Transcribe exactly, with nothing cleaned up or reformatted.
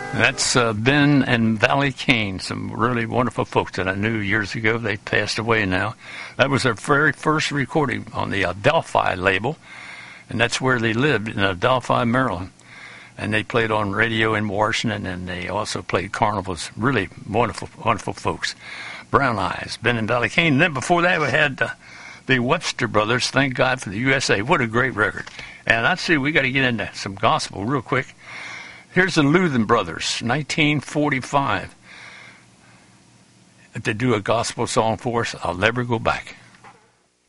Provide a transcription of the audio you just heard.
That's uh, Ben and Valley Kane, some really wonderful folks that I knew years ago. They passed away now. That was their very first recording on the Adelphi label, and that's where they lived, in Adelphi, Maryland. And they played on radio in Washington, and they also played carnivals. Really wonderful, wonderful folks. Brown Eyes, Ben and Valley Kane. And then before that, we had uh, the Webster Brothers, Thank God for the U S A. What a great record. And I'd say we got to get into some gospel real quick. Here's the Lutheran Brothers, nineteen forty-five. If they do a gospel song for us, I'll never go back.